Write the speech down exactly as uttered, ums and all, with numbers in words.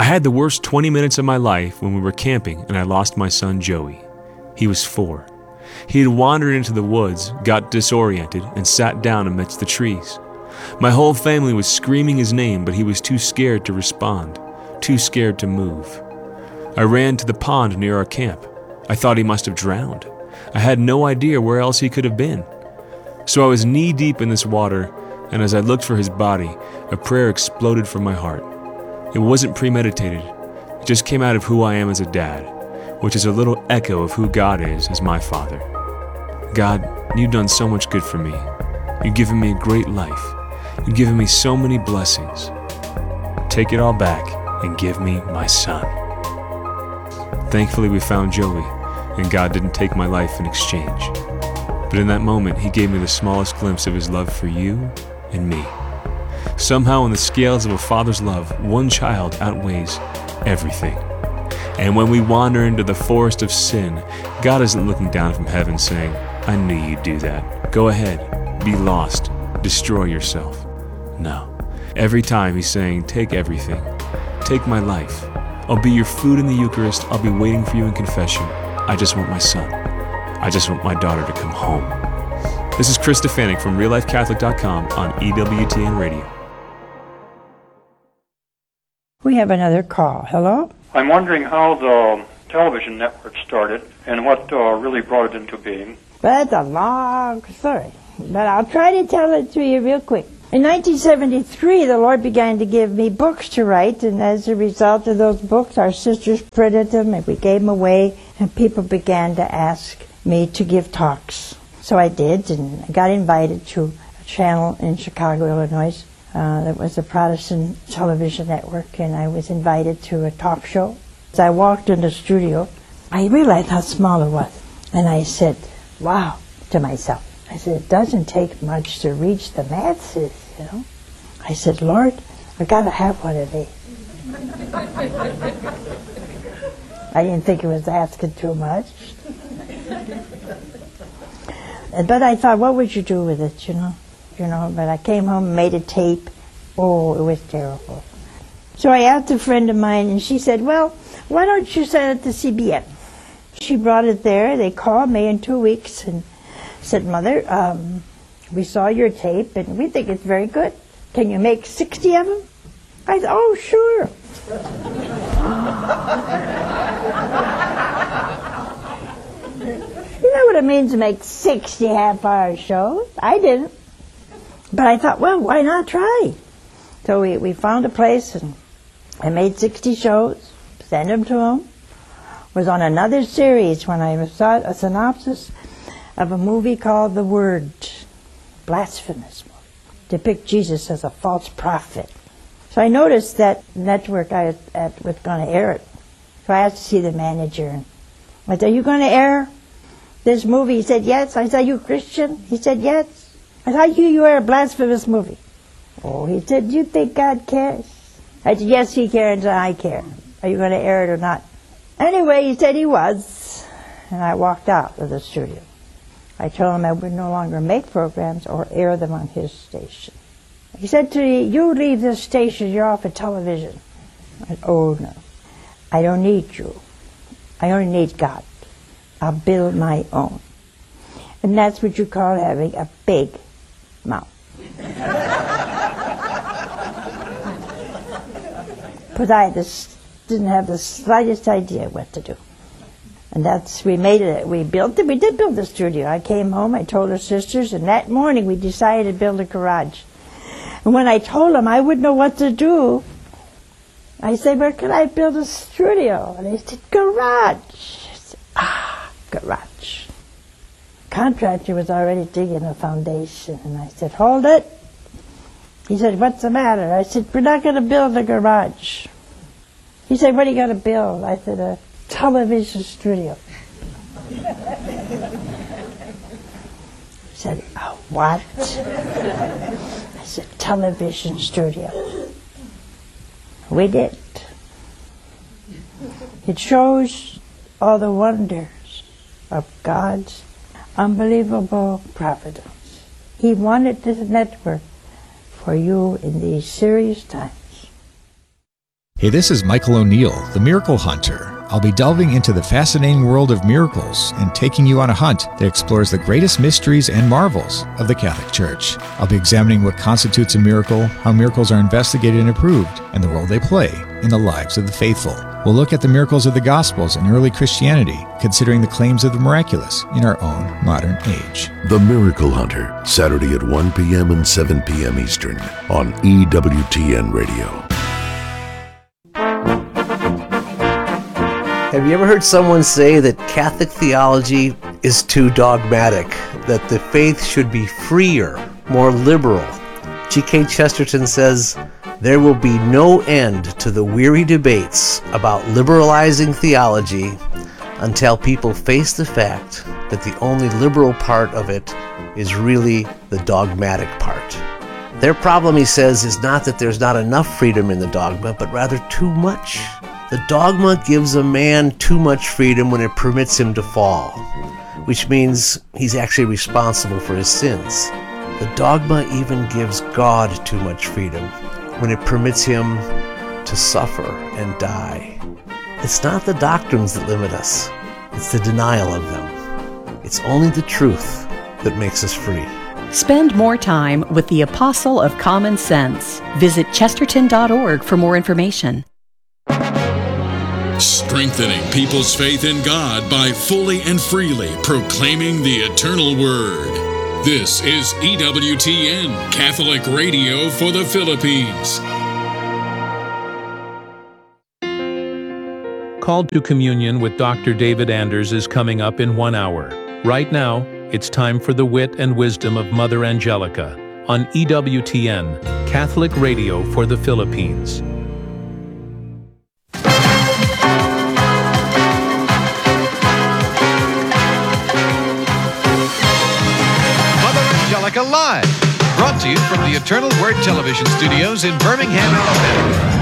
had the worst twenty minutes of my life when we were camping and I lost my son Joey. He was four. He had wandered into the woods, got disoriented, and sat down amidst the trees. My whole family was screaming his name, but he was too scared to respond, too scared to move. I ran to the pond near our camp. I thought he must have drowned. I had no idea where else he could have been. So I was knee-deep in this water, and as I looked for his body, a prayer exploded from my heart. It wasn't premeditated. It just came out of who I am as a dad, which is a little echo of who God is as my father. God, you've done so much good for me. You've given me a great life. You've given me so many blessings. Take it all back and give me my son. Thankfully, we found Joey, and God didn't take my life in exchange. But in that moment, he gave me the smallest glimpse of his love for you and me. Somehow, in the scales of a father's love, one child outweighs everything. And when we wander into the forest of sin, God isn't looking down from heaven saying, I knew you'd do that. Go ahead, be lost, destroy yourself. No. Every time he's saying, take everything. Take my life. I'll be your food in the Eucharist. I'll be waiting for you in confession. I just want my son. I just want my daughter to come home. This is Chris Stefanik from real life catholic dot com on E W T N Radio. We have another call. Hello? I'm wondering how the television network started and what uh, really brought it into being. Well, that's a long story, but I'll try to tell it to you real quick. In nineteen seventy-three, the Lord began to give me books to write, and as a result of those books, our sisters printed them, and we gave them away, and people began to ask me to give talks. So I did, and I got invited to a channel in Chicago, Illinois. Uh, that was a Protestant television network, and I was invited to a talk show. As I walked in the studio, I realized how small it was, and I said, wow, to myself. I said, it doesn't take much to reach the masses, you know. I said, Lord, I gotta have one of these. I didn't think it was asking too much. But I thought, what would you do with it, you know? You know, but I came home and made a tape. Oh, it was terrible. So I asked a friend of mine, and she said, well, why don't you send it to C B N? She brought it there. They called me in two weeks and said, Mother, um, we saw your tape, and we think it's very good. Can you make sixty of them? I said, oh, sure. You know what it means to make sixty half-hour shows? I didn't. But I thought, well, why not try? So we, we found a place, and I made sixty shows, sent them to them. Was on another series when I saw a synopsis of a movie called The Word, blasphemous movie, depict Jesus as a false prophet. So I noticed that network I was, at, was going to air it. So I asked to see the manager, and I said, are you going to air this movie? He said, yes. I said, are you Christian? He said, yes. I said, how do you air a blasphemous movie? Oh, he said, do you think God cares? I said, yes, he cares, and I care. Are you going to air it or not? Anyway, he said he was, and I walked out of the studio. I told him I would no longer make programs or air them on his station. He said to me, you leave this station, you're off of television. I said, oh, no. I don't need you. I only need God. I'll build my own. And that's what you call having a big mouth. But I just didn't have the slightest idea what to do. And that's, we made it, we built it, we did build the studio. I came home, I told her sisters, and that morning we decided to build a garage. And when I told them I wouldn't know what to do, I said, where can I build a studio? And they said, garage. I said, ah, garage. The contractor was already digging a foundation, and I said, hold it. He said, what's the matter? I said, we're not going to build a garage. He said, what are you going to build? I said, a television studio. He said, a what? I said, television studio. We did. It shows all the wonders of God's unbelievable providence. He wanted this network for you in these serious times. Hey, this is Michael O'Neill, the Miracle Hunter. I'll be delving into the fascinating world of miracles and taking you on a hunt that explores the greatest mysteries and marvels of the Catholic Church. I'll be examining what constitutes a miracle, how miracles are investigated and approved, and the role they play in the lives of the faithful. We'll look at the miracles of the Gospels and early Christianity, considering the claims of the miraculous in our own modern age. The Miracle Hunter, Saturday at one p.m. and seven p.m. Eastern on E W T N Radio. Have you ever heard someone say that Catholic theology is too dogmatic, that the faith should be freer, more liberal? G K Chesterton says, "There will be no end to the weary debates about liberalizing theology until people face the fact that the only liberal part of it is really the dogmatic part." Their problem, he says, is not that there's not enough freedom in the dogma, but rather too much. The dogma gives a man too much freedom when it permits him to fall, which means he's actually responsible for his sins. The dogma even gives God too much freedom when it permits him to suffer and die. It's not the doctrines that limit us, it's the denial of them. It's only the truth that makes us free. Spend more time with the Apostle of Common Sense. Visit chesterton dot org for more information. Strengthening people's faith in God by fully and freely proclaiming the eternal Word. This is E W T N, Catholic Radio for the Philippines. Called to Communion with Doctor David Anders is coming up in one hour. Right now, it's time for the wit and wisdom of Mother Angelica on E W T N, Catholic Radio for the Philippines. Live, brought to you from the Eternal Word Television Studios in Birmingham, Alabama.